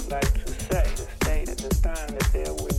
would like to say, to state at this time that there would